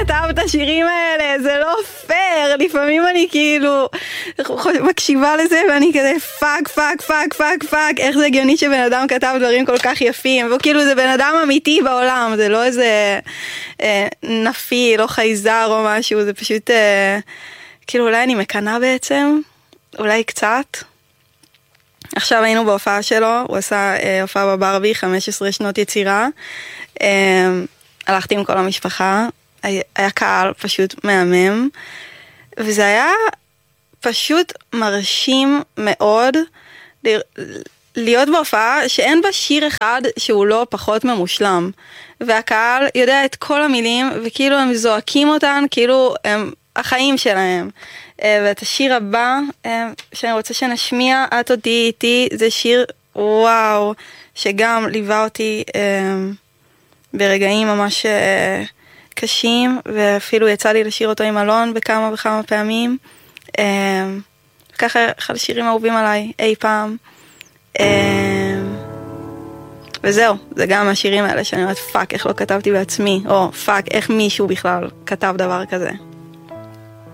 כתב את השירים האלה, זה לא פייר, לפעמים אני כאילו מקשיבה לזה ואני כזה פאק, פאק, פאק, פאק, פאק, איך זה הגיוני שבן אדם כתב דברים כל כך יפים, וכאילו זה בן אדם אמיתי בעולם, זה לא איזה נפיל או חייזר או משהו, זה פשוט כאילו אולי אני מקנה בעצם, אולי קצת. עכשיו היינו בהופעה שלו, הוא עשה הופעה בברבי, 15 שנות יצירה, הלכתי עם כל המשפחה, היה קהל פשוט מהמם, וזה היה פשוט מרשים מאוד להיות בהופעה שאין בה שיר אחד שהוא לא פחות ממושלם, והקהל יודע את כל המילים, וכאילו הם זועקים אותן, כאילו הם החיים שלהם. ואת השיר הבא שאני רוצה שנשמיע, את אותי איתי, זה שיר וואו, שגם ליווה אותי ברגעים ממש קשים, ואפילו יצא לי לשיר אותו עם אלון בכמה וכמה פעמים. ככה אחד השירים האהובים עליי אי פעם. וזהו, זה גם השירים האלה שאני אומרת פאק, איך לא כתבתי בעצמי, או פאק, איך מישהו בכלל כתב דבר כזה.